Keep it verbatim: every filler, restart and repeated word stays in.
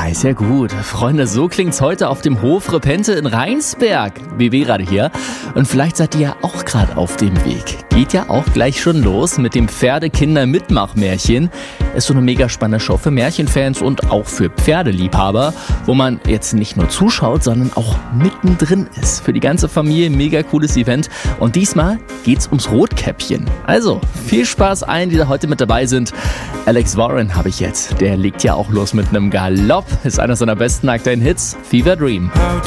ist ja gut. Freunde, so klingt's heute auf dem Hof Repente in Rheinsberg. B W gerade hier. Und vielleicht seid ihr ja auch gerade auf dem Weg. Geht ja auch gleich schon los mit dem Pferdekinder-Mitmachmärchen. Ist so eine mega spannende Show für Märchenfans und auch für Pferdeliebhaber, wo man jetzt nicht nur zuschaut, sondern auch mittendrin ist. Für die ganze Familie mega cooles Event. Und diesmal geht's ums Rotkäppchen. Also, viel Spaß allen, die da heute mit dabei sind. Alex Warren habe ich jetzt. Der legt ja auch los mit einem Galopp. Ist einer seiner besten aktuellen Hits. Fever Dream. How